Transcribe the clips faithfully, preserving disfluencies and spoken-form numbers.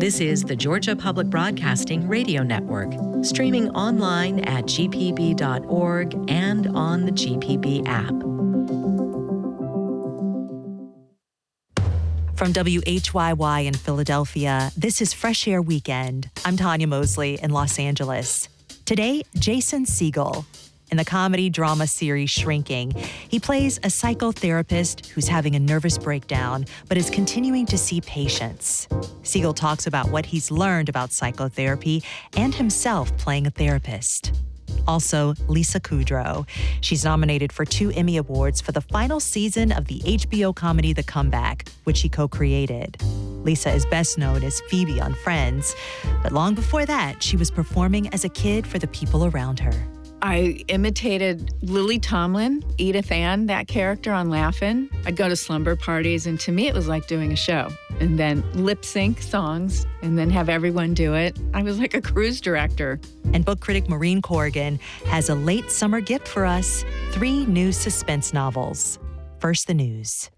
This is the Georgia Public Broadcasting Radio Network, streaming online at g p b dot org and on the G P B app. From W H Y Y in Philadelphia, this is Fresh Air Weekend. I'm Tanya Mosley in Los Angeles. Today, Jason Segel. In the comedy drama series Shrinking, he plays a psychotherapist who's having a nervous breakdown but is continuing to see patients. Segel talks about what he's learned about psychotherapy and himself playing a therapist. Also, Lisa Kudrow. She's nominated for two Emmy Awards for the final season of the H B O comedy The Comeback, which she co-created. Lisa is best known as Phoebe on Friends, but long before that, she was performing as a kid for the people around her. I imitated Lily Tomlin, Edith Ann, that character on Laugh-In. I'd go to slumber parties, and to me, it was like doing a show. And then lip sync songs, and then have everyone do it. I was like a cruise director. And book critic Maureen Corrigan has a late summer gift for us, three new suspense novels. First, the news.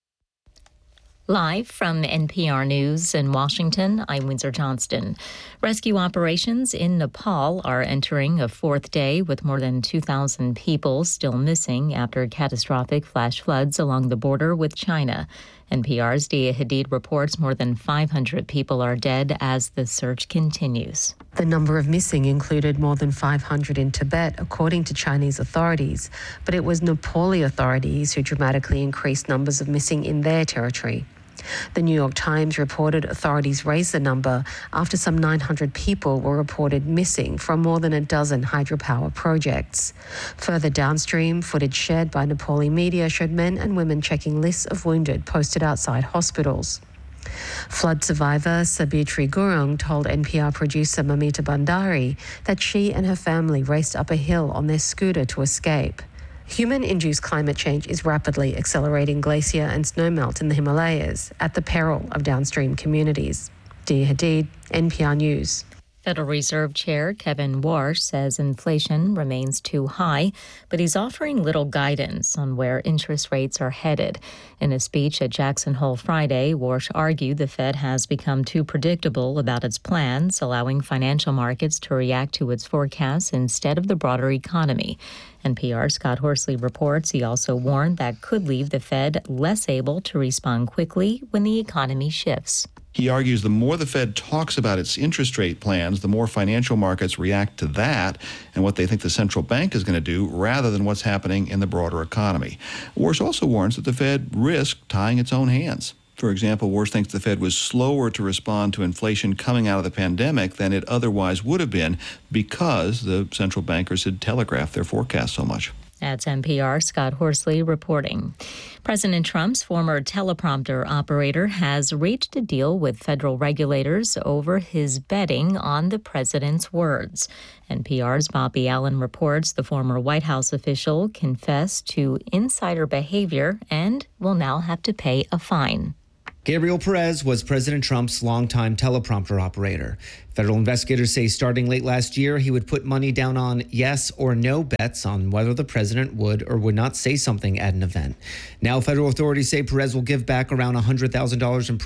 Live from N P R News in Washington, I'm Windsor Johnston. Rescue operations in Nepal are entering a fourth day with more than two thousand people still missing after catastrophic flash floods along the border with China. N P R's Dia Hadid reports more than five hundred people are dead as the search continues. The number of missing included more than five hundred in Tibet, according to Chinese authorities, but it was Nepali authorities who dramatically increased numbers of missing in their territory. The New York Times reported authorities raised the number after some nine hundred people were reported missing from more than a dozen hydropower projects. Further downstream, footage shared by Nepali media showed men and women checking lists of wounded posted outside hospitals. Flood survivor Sabitri Gurung told N P R producer Mamita Bandari that she and her family raced up a hill on their scooter to escape. Human-induced climate change is rapidly accelerating glacier and snowmelt in the Himalayas at the peril of downstream communities. Dia Hadid, N P R News. Federal Reserve Chair Kevin Warsh says inflation remains too high, but he's offering little guidance on where interest rates are headed. In a speech at Jackson Hole Friday, Warsh argued the Fed has become too predictable about its plans, allowing financial markets to react to its forecasts instead of the broader economy. N P R's Scott Horsley reports he also warned that could leave the Fed less able to respond quickly when the economy shifts. He argues the more the Fed talks about its interest rate plans, the more financial markets react to that and what they think the central bank is going to do rather than what's happening in the broader economy. Warsh also warns that the Fed risks tying its own hands. For example, Warsh thinks the Fed was slower to respond to inflation coming out of the pandemic than it otherwise would have been because the central bankers had telegraphed their forecast so much. That's N P R Scott Horsley reporting. President Trump's former teleprompter operator has reached a deal with federal regulators over his betting on the president's words. N P R's Bobby Allen reports the former White House official confessed to insider behavior and will now have to pay a fine. Gabriel Perez was President Trump's longtime teleprompter operator. Federal investigators say starting late last year, he would put money down on yes or no bets on whether the president would or would not say something at an event. Now, federal authorities say Perez will give back around one hundred thousand dollars in